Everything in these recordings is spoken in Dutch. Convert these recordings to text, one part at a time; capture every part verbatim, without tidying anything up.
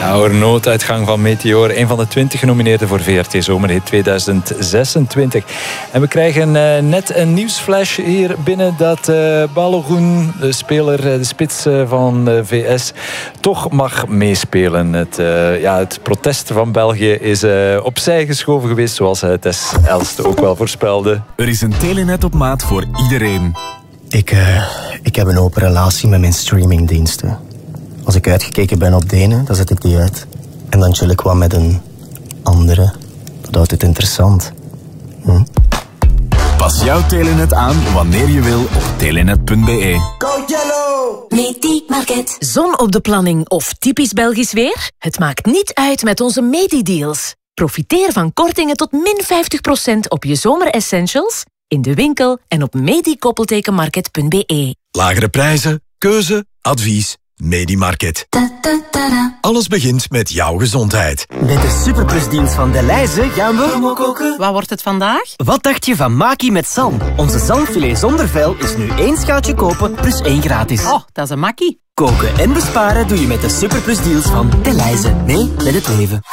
Nou, een nooduitgang van Meteor. Een van de twintig genomineerden voor V R T Zomerhit tweeduizend zesentwintig. En we krijgen uh, net een nieuwsflash hier binnen dat uh, Balogun, de speler, de spits uh, van de V S, toch mag meespelen. Het, uh, ja, het protest van België is uh, opzij geschoven geweest, zoals uh, Tess Elst ook wel voorspelde. Er is een telenet op maat voor iedereen. Ik, uh, ik heb een open relatie met mijn streamingdiensten. Als ik uitgekeken ben op de ene, dan zet ik die uit. En dan chill ik wat met een andere. Dat houdt het interessant. Hm? Pas jouw telenet aan wanneer je wil op telenet punt b e. Go Yellow! Medi-market. Zon op de planning of typisch Belgisch weer? Het maakt niet uit met onze Medi-deals. Profiteer van kortingen tot min vijftig procent op je zomeressentials in de winkel en op medi-market punt b e. Lagere prijzen, keuze, advies. Medi-market. Alles begint met jouw gezondheid. Met de Superplusdienst van Delhaize gaan we... koken. Wat wordt het vandaag? Wat dacht je van Maki met zalm? Onze zalmfilet zonder vel is nu één schaaltje kopen plus één gratis. Oh, dat is een makkie. Koken en besparen doe je met de Superplusdeals van Delhaize. Mee met het leven.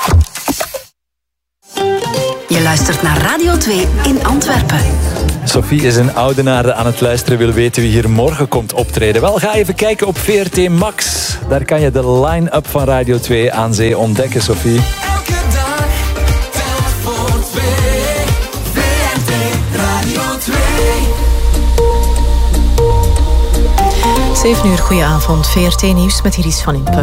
Je luistert naar Radio twee in Antwerpen. Sophie is een oudenaarde aan het luisteren, wil weten wie hier morgen komt optreden. Wel, ga even kijken op V R T Max. Daar kan je de line-up van Radio twee aan zee ontdekken, Sophie. Elke dag, telt voor twee. V R T Radio twee. zeven uur, goedenavond. V R T Nieuws met Iris van Impe.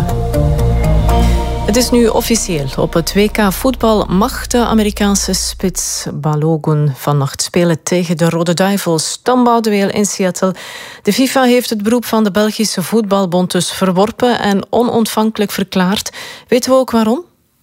Het is nu officieel. Op het W K voetbal mag de Amerikaanse spits Balogun vannacht spelen tegen de Rode Duivels. Tambouwduel in Seattle. De FIFA heeft het beroep van de Belgische Voetbalbond dus verworpen en onontvankelijk verklaard. Weten we ook waarom?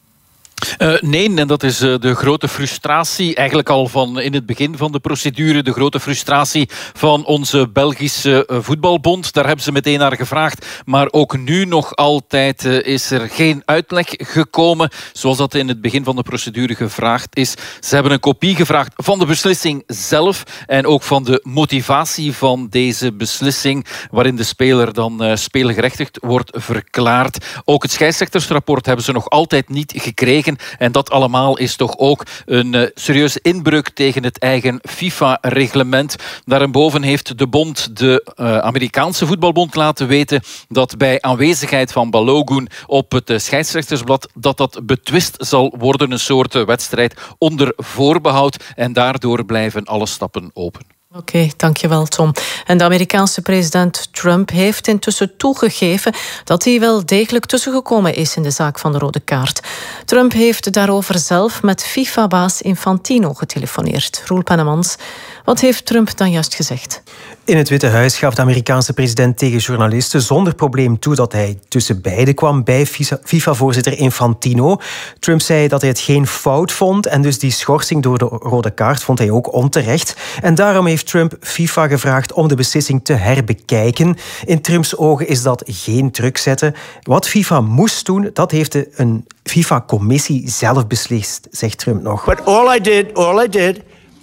Uh, nee, en dat is uh, de grote frustratie, eigenlijk al van in het begin van de procedure, de grote frustratie van onze Belgische uh, voetbalbond. Daar hebben ze meteen naar gevraagd, maar ook nu nog altijd uh, is er geen uitleg gekomen, zoals dat in het begin van de procedure gevraagd is. Ze hebben een kopie gevraagd van de beslissing zelf en ook van de motivatie van deze beslissing, waarin de speler dan uh, speelgerechtigd wordt verklaard. Ook het scheidsrechtersrapport hebben ze nog altijd niet gekregen. En dat allemaal is toch ook een uh, serieuze inbreuk tegen het eigen FIFA-reglement. Daarboven heeft de bond de uh, Amerikaanse voetbalbond laten weten dat bij aanwezigheid van Balogun op het uh, scheidsrechtersblad dat dat betwist zal worden, een soort uh, wedstrijd onder voorbehoud. En daardoor blijven alle stappen open. Oké, okay, dankjewel Tom. En de Amerikaanse president Trump heeft intussen toegegeven dat hij wel degelijk tussengekomen is in de zaak van de rode kaart. Trump heeft daarover zelf met FIFA-baas Infantino getelefoneerd. Roel Pennemans, wat heeft Trump dan juist gezegd? In het Witte Huis gaf de Amerikaanse president tegen journalisten zonder probleem toe dat hij tussen beiden kwam bij FIFA-voorzitter Infantino. Trump zei dat hij het geen fout vond en dus die schorsing door de rode kaart vond hij ook onterecht. En daarom heeft Trump FIFA gevraagd om de beslissing te herbekijken. In Trumps ogen is dat geen druk zetten. Wat FIFA moest doen, dat heeft de, een FIFA-commissie zelf beslist, zegt Trump nog. But all I did, all I did,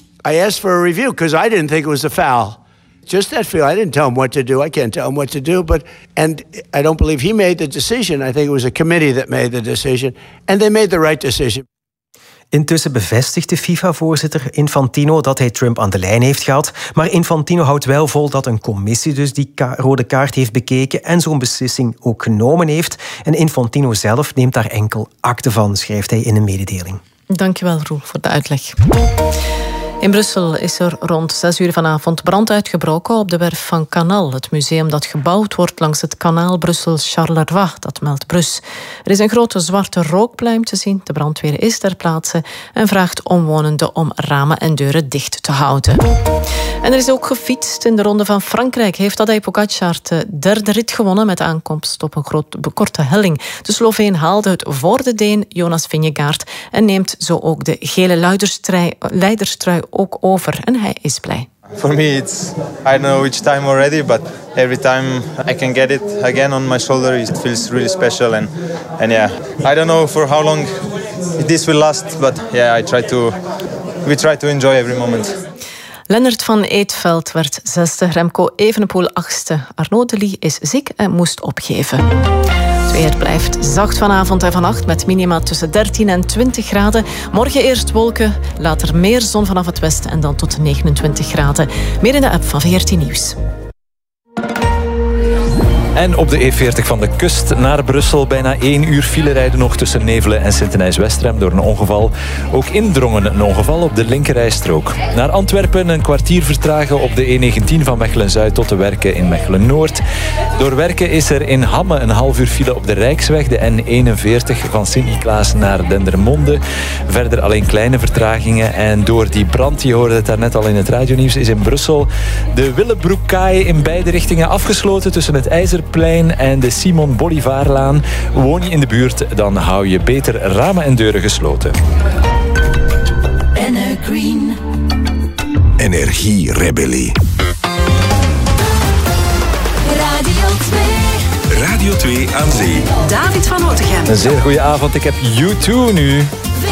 I asked for a review because I didn't think it was a foul. Just that feel. I didn't tell him what to do. I can't tell him what to do. But and I don't believe he made the decision. I think it was a committee that made the decision. And they made the right decision. Intussen bevestigt de FIFA-voorzitter Infantino dat hij Trump aan de lijn heeft gehad. Maar Infantino houdt wel vol dat een commissie dus die ka- rode kaart heeft bekeken en zo'n beslissing ook genomen heeft. En Infantino zelf neemt daar enkel akte van, schrijft hij in een mededeling. Dankjewel, Roel, voor de uitleg. In Brussel is er rond zes uur vanavond brand uitgebroken op de werf van Canal, het museum dat gebouwd wordt langs het kanaal Brussel-Charleroi, dat meldt Brus. Er is een grote zwarte rookpluim te zien. De brandweer is ter plaatse en vraagt omwonenden om ramen en deuren dicht te houden. En er is ook gefietst. In de Ronde van Frankrijk heeft Tadej Pogačar de derde rit gewonnen met aankomst op een grote, korte helling. De Sloveen haalde het voor de Deen Jonas Vingegaard en neemt zo ook de gele leiderstrui ook over. En hij is blij. For me, it's I don't know which time already, but every time I can get it again on my shoulder, it feels really special. And and yeah, I don't know for how long this will last, but yeah, I try to we try to enjoy every moment. Lennart van Eetveld werd zesde, Remco Evenepoel achtste. Arnaud Delis is ziek en moest opgeven. Het weer blijft zacht vanavond en vannacht met minima tussen dertien en twintig graden. Morgen eerst wolken, later meer zon vanaf het westen en dan tot negenentwintig graden. Meer in de app van V R T Nieuws. En op de E veertig van de kust naar Brussel bijna één uur file rijden nog tussen Nevelen en Sint-Denijs-Westrem door een ongeval. Ook Indrongen een ongeval op de linkerrijstrook. Naar Antwerpen een kwartier vertragen op de E negentien van Mechelen-Zuid tot de Werken in Mechelen-Noord. Door Werken is er in Hamme een half uur file op de Rijksweg, de N eenenveertig van Sint-Niklaas naar Dendermonde. Verder alleen kleine vertragingen en door die brand, je hoorde het daarnet al in het radionieuws, is in Brussel de Willebroekkaai in beide richtingen afgesloten tussen het IJzerplein en de Simon Bolivaarlaan. Woon je in de buurt, dan hou je beter ramen en deuren gesloten. Green. Energierebellie. Radio twee. Radio twee aan zee. David van Otegem. Een zeer goede avond. Ik heb U twee nu.